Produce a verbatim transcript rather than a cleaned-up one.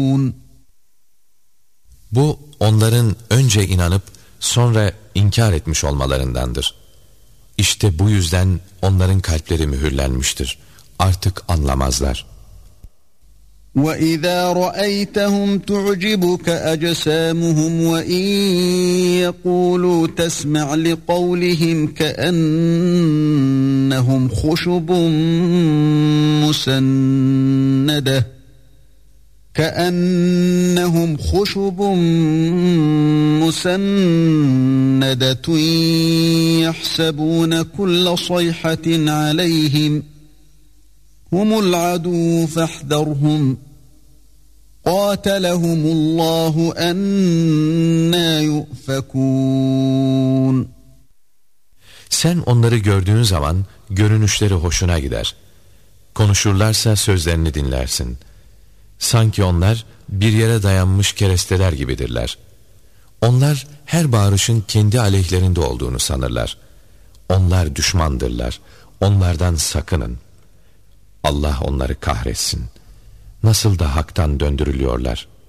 Bu onların önce inanıp sonra inkar etmiş olmalarındandır. İşte bu yüzden onların kalpleri mühürlenmiştir. Artık anlamazlar. وَإِذَا رَأَيْتَهُمْ تُعْجِبُكَ أَجْسَامُهُمْ وَإِنْ يَقُولُوا تَسْمَعْ لِقَوْلِهِمْ كَأَنَّهُمْ خُشُبٌ مُسَنَّدَةٌ كَأَنَّهُمْ خُشُبٌ مُسَنَّدَةٌ يَحْسَبُونَ كُلَّ صَيْحَةٍ عَلَيْهِمْ هُمُ الْعَدُوُّ فَاحْذَرْهُمْ قَاتَلَهُمُ اللّٰهُ أَنَّى يُؤْفَكُونَ. Sen onları gördüğün zaman görünüşleri hoşuna gider. Konuşurlarsa sözlerini dinlersin. Sanki onlar bir yere dayanmış keresteler gibidirler. Onlar her bağırışın kendi aleyhlerinde olduğunu sanırlar. Onlar düşmandırlar. Onlardan sakının. Allah onları kahretsin. Nasıl da haktan döndürülüyorlar.